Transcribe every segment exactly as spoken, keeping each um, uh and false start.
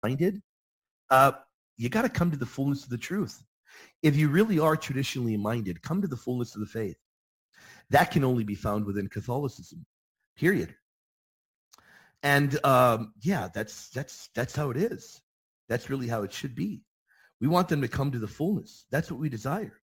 minded, uh, you got to come to the fullness of the truth. If you really are traditionally minded, come to the fullness of the faith. That can only be found within Catholicism, period. And um, yeah, that's that's that's how it is. That's really how it should be. We want them to come to the fullness. That's what we desire.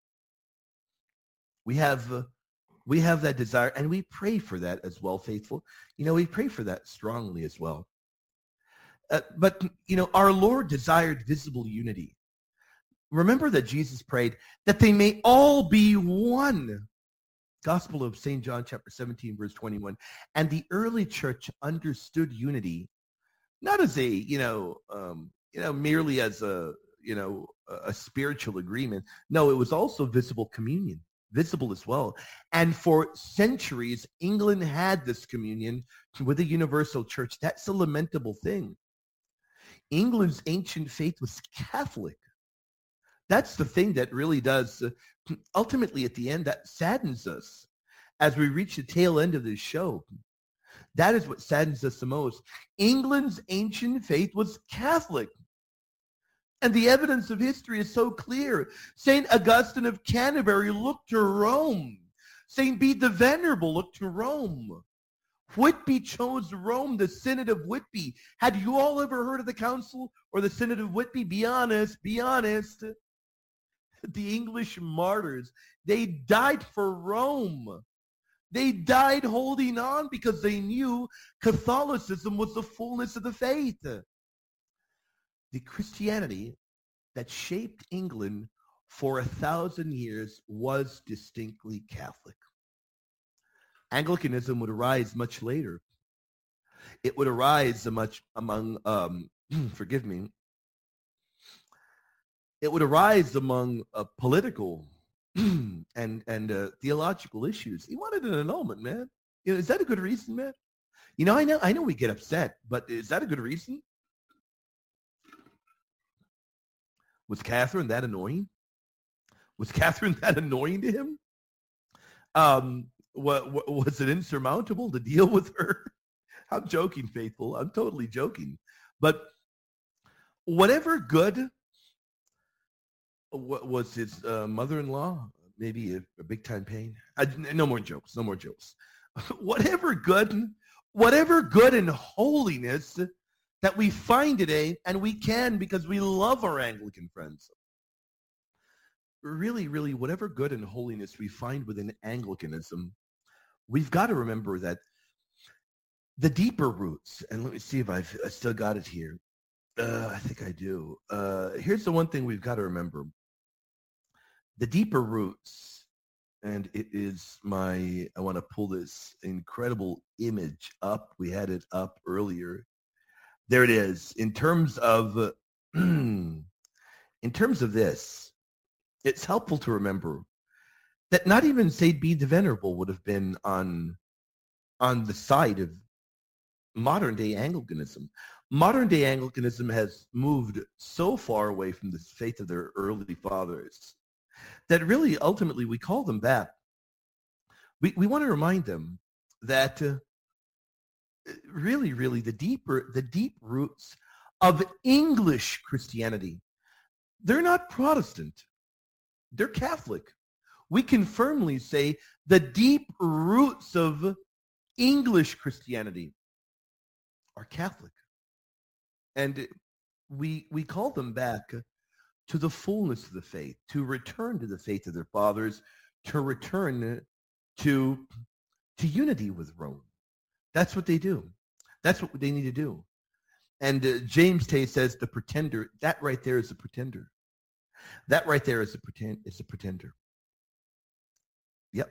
We have uh, we have that desire, and we pray for that as well, faithful. You know, we pray for that strongly as well. Uh, but, you know, our Lord desired visible unity. Remember that Jesus prayed that they may all be one. Gospel of Saint John, chapter seventeen, verse twenty-one. And the early church understood unity not as a, you know, um, you know, merely as a, you know, a, a spiritual agreement. No, it was also visible communion, visible as well. And for centuries, England had this communion with the universal church. That's a lamentable thing. England's ancient faith was Catholic. That's the thing that really does, uh, ultimately at the end, that saddens us as we reach the tail end of this show. That is what saddens us the most. England's ancient faith was Catholic. And the evidence of history is so clear. Saint Augustine of Canterbury looked to Rome. Saint Bede the Venerable looked to Rome. Whitby chose Rome, the Synod of Whitby. Had you all ever heard of the Council or the Synod of Whitby? Be honest, be honest. The English martyrs, they died for Rome. They died holding on because they knew Catholicism was the fullness of the faith. The Christianity that shaped England for a thousand years was distinctly Catholic. Anglicanism would arise much later. It would arise much among, um, forgive me, it would arise among uh, political and and uh, theological issues. He wanted an annulment, man. You know, is that a good reason, man? You know, I know, I know we get upset, but is that a good reason? Was Catherine that annoying? Was Catherine that annoying to him? Um, what, what was it insurmountable to deal with her? I'm joking, faithful. I'm totally joking. But whatever good what was his uh, mother-in-law, maybe a, a big-time pain. I, no more jokes. No more jokes. whatever good, whatever good and holiness that we find today, and we can because we love our Anglican friends. Really, really, whatever good and holiness we find within Anglicanism, we've got to remember that the deeper roots, and let me see if I've I still got it here. Uh, I think I do. Uh, here's the one thing we've got to remember. The deeper roots, and it is my, I want to pull this incredible image up. We had it up earlier. There it is. In terms of, uh, in terms of this, it's helpful to remember that not even Saint Bede the Venerable would have been on, on the side of modern-day Anglicanism. Modern-day Anglicanism has moved so far away from the faith of their early fathers that really, ultimately, we call them back. We we want to remind them that uh, really, really, the deeper, the deep roots of English Christianity, they're not Protestant. They're Catholic. We can firmly say the deep roots of English Christianity are Catholic. And we we call them back to the fullness of the faith, to return to the faith of their fathers, to return to, to unity with Rome. That's what they do. That's what they need to do. And uh, James Tay says the pretender, that right there is a pretender. That right there is a pretend is a pretender. Yep.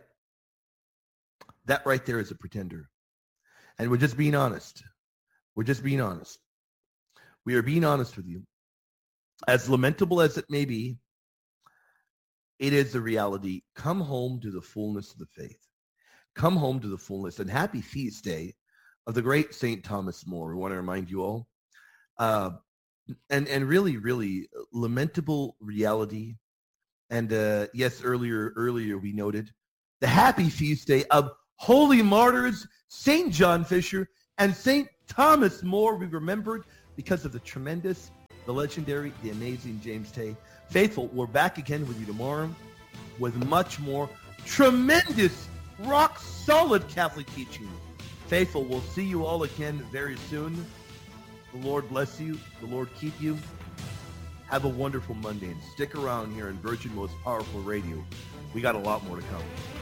That right there is a pretender. And we're just being honest. We're just being honest. We are being honest with you. As lamentable as it may be, it is the reality. Come home to the fullness of the faith. Come home to the fullness. And happy feast day of the great Saint Thomas More. We want to remind you all. Uh, and, and really, really lamentable reality. And uh, yes, earlier, earlier we noted the happy feast day of holy martyrs, Saint John Fisher and Saint Thomas More. We remembered because of the tremendous the legendary, the amazing James Tay. Faithful, we're back again with you tomorrow with much more tremendous, rock-solid Catholic teaching. Faithful, we'll see you all again very soon. The Lord bless you. The Lord keep you. Have a wonderful Monday, and stick around here in Virgin Most Powerful Radio. We got a lot more to come.